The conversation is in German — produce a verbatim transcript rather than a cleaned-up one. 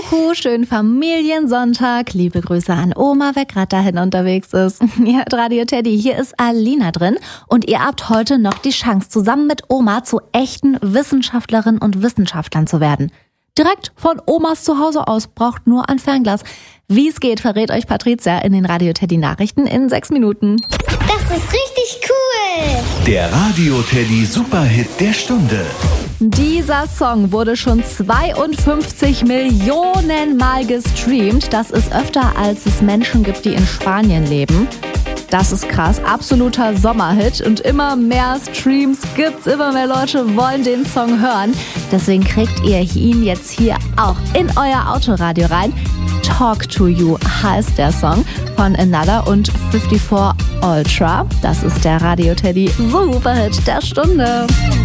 Juhu, schönen Familiensonntag. Liebe Grüße an Oma, wer gerade dahin unterwegs ist. Ihr hört Radio Teddy, hier ist Alina drin und ihr habt heute noch die Chance, zusammen mit Oma zu echten Wissenschaftlerinnen und Wissenschaftlern zu werden. Direkt von Omas Zuhause aus, braucht nur ein Fernglas. Wie es geht, verrät euch Patricia in den Radio Teddy Nachrichten in sechs Minuten. Das ist richtig cool! Der Radio Teddy Superhit der Stunde. Dieser Song wurde schon zweiundfünfzig Millionen Mal gestreamt. Das ist öfter, als es Menschen gibt, die in Spanien leben. Das ist krass, absoluter Sommerhit und immer mehr Streams gibt's, immer mehr Leute wollen den Song hören. Deswegen kriegt ihr ihn jetzt hier auch in euer Autoradio rein. Talk to You heißt der Song von Another und fünfundfünfzig Ultra. Das ist der Radio Teddy Superhit der Stunde.